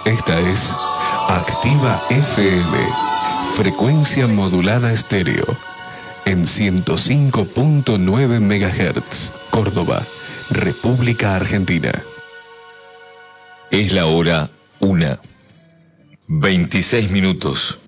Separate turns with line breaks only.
Esta es Activa FM, frecuencia modulada estéreo, en 105.9 MHz, Córdoba, República Argentina.
Es la hora 1:26.